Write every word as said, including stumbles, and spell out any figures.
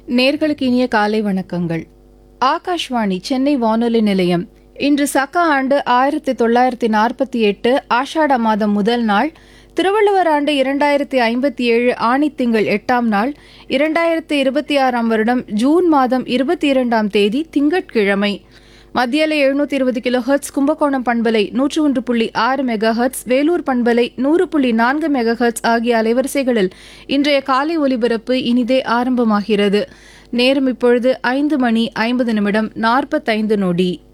நேர்களுக்கு இனிய காலை வணக்கங்கள். ஆகாஷ்வாணி சென்னை வானொலி நிலையம். இன்று சக ஆண்டு ஆயிரத்தி தொள்ளாயிரத்தி நாற்பத்தி எட்டு ஆஷாட மாதம் முதல் நாள், திருவள்ளுவர் ஆண்டு இரண்டாயிரத்தி ஐம்பத்தி ஏழு ஆணித்திங்கள் எட்டாம் நாள், இரண்டாயிரத்தி இருபத்தி ஆறாம் வருடம் ஜூன் மாதம் இருபத்தி இரண்டாம் தேதி திங்கட்கிழமை. மத்தியலை எழுநூத்தி இருபது கிலோ ஹெர்ட்ஸ், கும்பகோணம் பண்பலை நூற்று ஒன்று புள்ளி ஆறு மெகா ஹெர்ட்ஸ், வேலூர் பண்பலை நூறு புள்ளி நான்கு மெகா ஹெர்ட்ஸ் ஆகிய அலைவரிசைகளில் இன்றைய காலை ஒலிபரப்பு இனிதே ஆரம்பமாகிறது. நேரம் இப்பொழுது ஐந்து மணி ஐம்பது நிமிடம் நாற்பத்தைந்து நொடி.